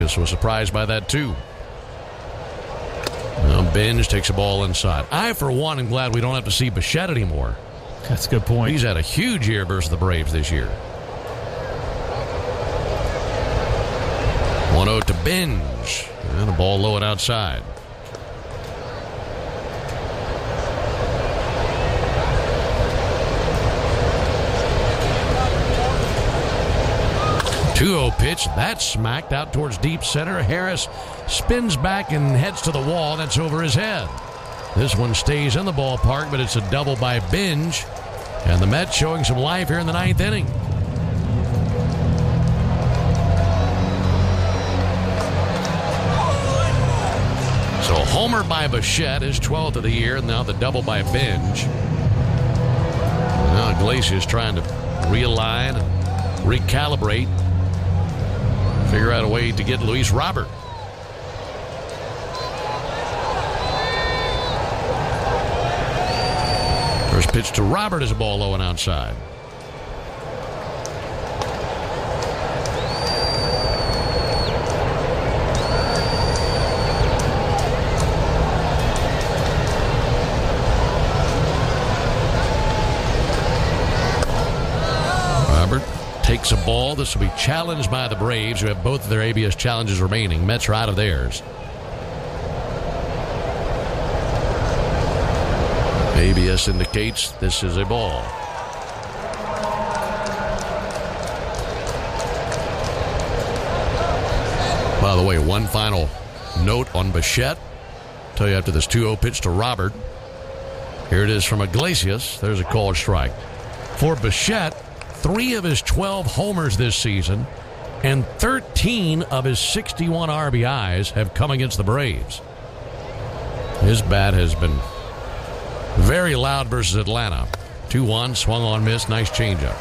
was surprised by that, too. Now Binge takes a ball inside. I, for one, am glad we don't have to see Bichette anymore. That's a good point. He's had a huge year versus the Braves this year. 1-0 to Binge. And a ball low and outside. Two-0 pitch. That's smacked out towards deep center. Harris spins back and heads to the wall. That's over his head. This one stays in the ballpark, but it's a double by Binge. And the Mets showing some life here in the ninth inning. So homer by Bichette, his 12th of the year, and now the double by Binge. Now Iglesias trying to realign and recalibrate. Figure out a way to get Luis Robert. First pitch to Robert is a ball low and outside. Robert takes a ball. This will be challenged by the Braves, who have both of their ABS challenges remaining. Mets are out of theirs. ABS indicates this is a ball. By the way, one final note on Bichette. Tell you after this 2-0 pitch to Robert. Here it is from Iglesias. There's a called strike. For Bichette, 3 of his 12 homers this season and 13 of his 61 RBIs have come against the Braves. His bat has been very loud versus Atlanta. 2-1, swung on, miss, nice changeup.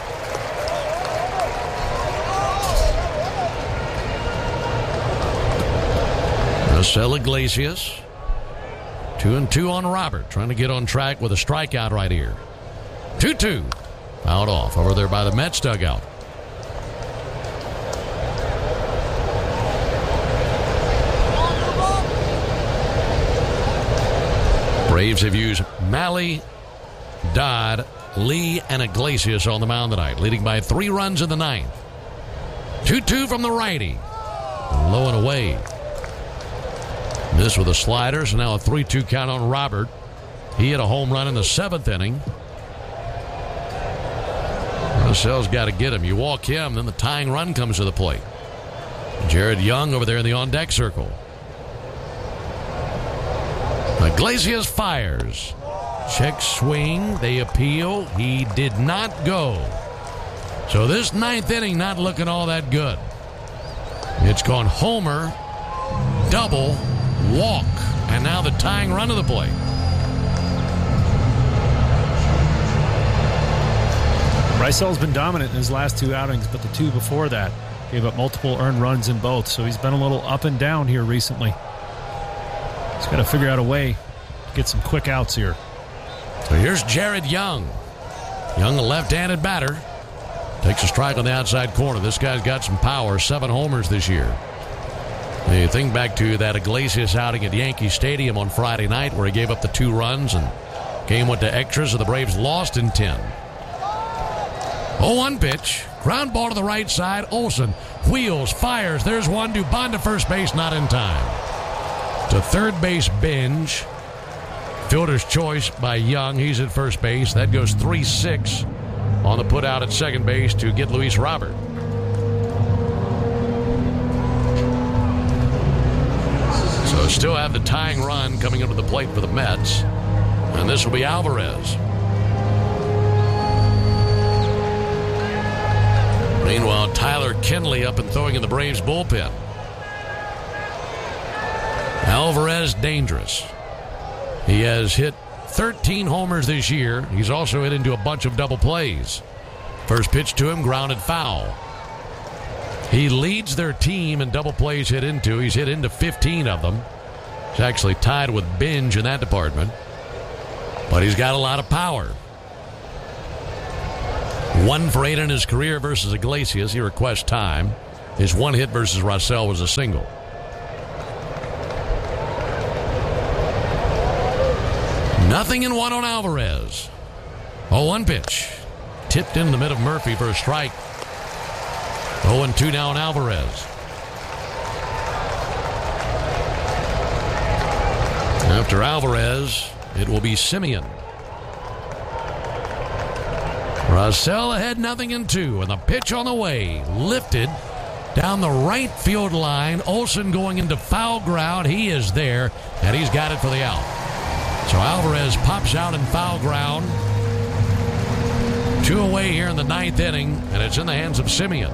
Marcel Iglesias. 2-2 on Robert, trying to get on track with a strikeout right here. 2-2. Out off over there by the Mets dugout. Braves have used Malley, Dodd, Lee, and Iglesias on the mound tonight, leading by 3 runs in the ninth. 2-2 from the righty. Low and away. This with a slider, so now a 3-2 count on Robert. He hit a home run in the 7th inning. Marcel's got to get him. You walk him, then the tying run comes to the plate. Jared Young over there in the on-deck circle. Iglesias fires. Check swing. They appeal. He did not go. So this 9th inning not looking all that good. It's gone homer, double, walk, and now the tying run of the plate. Reisel's been dominant in his last 2 outings, but the 2 before that gave up multiple earned runs in both, so he's been a little up and down here recently. He's got to figure out a way to get some quick outs here. So here's Jared Young. Young, a left-handed batter. Takes a strike on the outside corner. This guy's got some power. 7 homers this year. You think back to that Iglesias outing at Yankee Stadium on Friday night where he gave up the 2 runs and game went to extras, so the Braves lost in 10. 0-1 pitch. Ground ball to the right side. Olsen wheels, fires. There's one. Dubon to first base, not in time. To third base, Binge. Fielder's choice by Young. He's at first base. That goes 3-6 on the put out at second base to get Luis Robert. So still have the tying run coming into the plate for the Mets. And this will be Alvarez. Meanwhile, Tyler Kinley up and throwing in the Braves bullpen. Alvarez dangerous. He has hit 13 homers this year. He's also hit into a bunch of double plays. First pitch to him, grounded foul. He leads their team in double plays hit into. He's hit into 15 of them. He's actually tied with Binge in that department. But he's got a lot of power. 1 for 8 in his career versus Iglesias. He requests time. His one hit versus Rossell was a single. Nothing in one on Alvarez. 0-1 pitch. Tipped in the mid of Murphy for a strike. 0-2 now on Alvarez. After Alvarez, it will be Simeon. Rossell ahead, 0-2, and the pitch on the way. Lifted down the right field line. Olsen going into foul ground. He is there, and he's got it for the out. So Alvarez pops out in foul ground. 2 away here in the 9th inning, and it's in the hands of Simeon.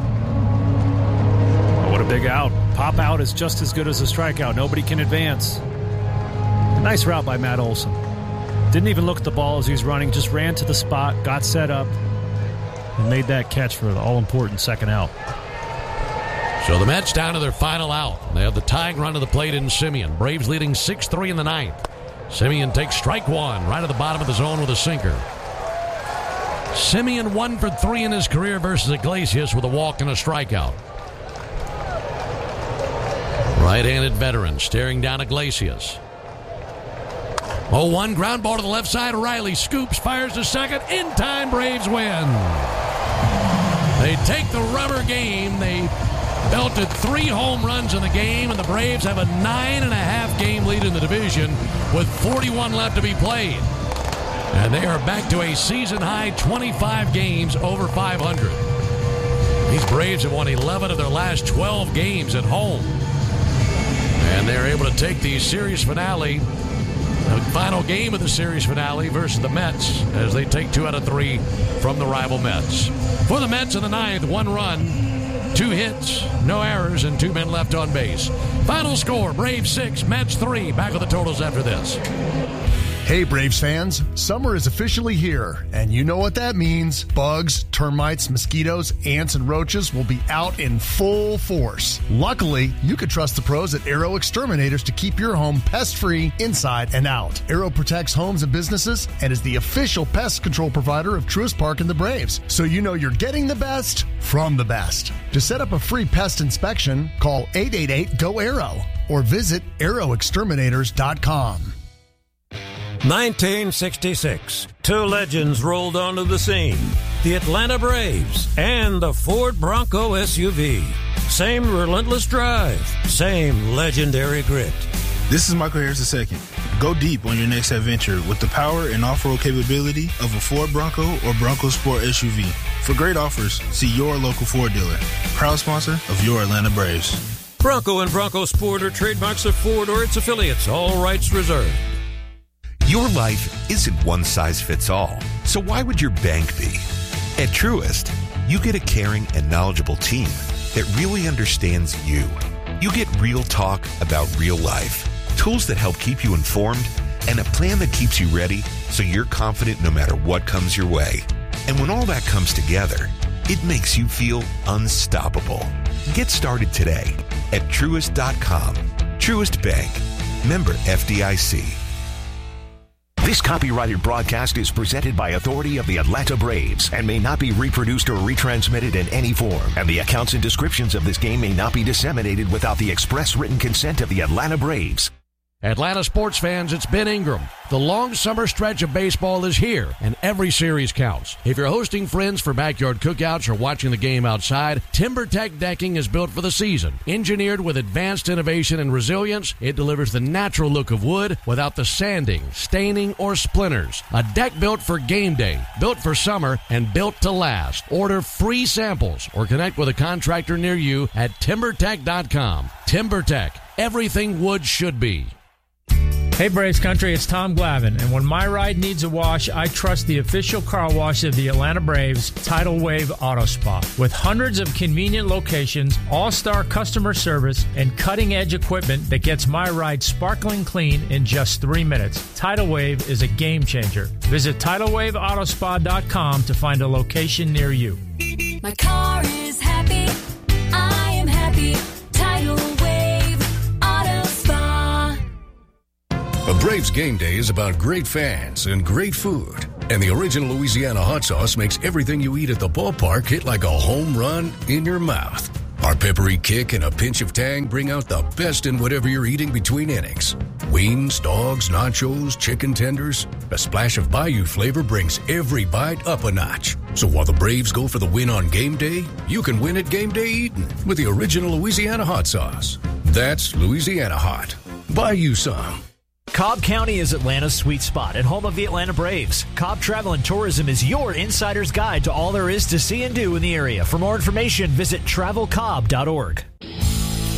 Oh, what a big out. Pop out is just as good as a strikeout. Nobody can advance. Nice route by Matt Olsen. Didn't even look at the ball as he was running, just ran to the spot, got set up, and made that catch for the all-important second out. So the Mets down to their final out. They have the tying run to the plate in Simeon. Braves leading 6-3 in the 9th. Simeon takes strike one right at the bottom of the zone with a sinker. Simeon 1 for 3 in his career versus Iglesias with a walk and a strikeout. Right-handed veteran staring down Iglesias. 0-1 ground ball to the left side. Riley scoops, fires to second. In time, Braves win. They take the rubber game. They belted 3 home runs in the game, and the Braves have a 9.5 game lead in the division with 41 left to be played. And they are back to a season-high 25 games over 500. These Braves have won 11 of their last 12 games at home. And they're able to take the series finale, the final game of the series finale versus the Mets, as they take 2 out of 3 from the rival Mets. For the Mets in the 9th, 1 run, 2 hits, no errors, and 2 men left on base. Final score, Braves 6, Mets 3. Back with the totals after this. Hey Braves fans, summer is officially here, and you know what that means. Bugs, termites, mosquitoes, ants, and roaches will be out in full force. Luckily, you can trust the pros at Aero Exterminators to keep your home pest-free inside and out. Aero protects homes and businesses and is the official pest control provider of Truist Park and the Braves, so you know you're getting the best from the best. To set up a free pest inspection, call 888-GO-AERO or visit aeroexterminators.com. 1966, 2 legends rolled onto the scene. The Atlanta Braves and the Ford Bronco SUV. Same relentless drive, same legendary grit. This is Michael Harris II. Go deep on your next adventure with the power and off-road capability of a Ford Bronco or Bronco Sport SUV. For great offers, see your local Ford dealer. Proud sponsor of your Atlanta Braves. Bronco and Bronco Sport are trademarks of Ford or its affiliates. All rights reserved. Your life isn't one size fits all, so why would your bank be? At Truist, you get a caring and knowledgeable team that really understands you. You get real talk about real life, tools that help keep you informed, and a plan that keeps you ready so you're confident no matter what comes your way. And when all that comes together, it makes you feel unstoppable. Get started today at Truist.com. Truist Bank. Member FDIC. This copyrighted broadcast is presented by authority of the Atlanta Braves and may not be reproduced or retransmitted in any form. And the accounts and descriptions of this game may not be disseminated without the express written consent of the Atlanta Braves. Atlanta sports fans, it's Ben Ingram. The long summer stretch of baseball is here, and every series counts. If you're hosting friends for backyard cookouts or watching the game outside, TimberTech decking is built for the season. Engineered with advanced innovation and resilience, it delivers the natural look of wood without the sanding, staining, or splinters. A deck built for game day, built for summer, and built to last. Order free samples or connect with a contractor near you at TimberTech.com. TimberTech, everything wood should be. Hey Braves Country, it's Tom Glavine, and when my ride needs a wash, I trust the official car wash of the Atlanta Braves, Tidal Wave Auto Spa. With hundreds of convenient locations, all-star customer service, and cutting-edge equipment that gets my ride sparkling clean in just 3 minutes, Tidal Wave is a game changer. Visit TidalWaveAutoSpa.com to find a location near you. My car is happy, I am happy, Tidal Wave Auto Spa. A Braves game day is about great fans and great food. And the original Louisiana hot sauce makes everything you eat at the ballpark hit like a home run in your mouth. Our Our peppery kick and a pinch of tang bring out the best in whatever you're eating between innings. Wings, dogs, nachos, chicken tenders. A splash of Bayou flavor brings every bite up a notch. So while the Braves go for the win on game day, you can win at game day eating with the original Louisiana hot sauce. That's Louisiana hot. Buy you some. Cobb County is Atlanta's sweet spot and home of the Atlanta Braves. Cobb Travel and Tourism is your insider's guide to all there is to see and do in the area. For more information, visit travelcobb.org.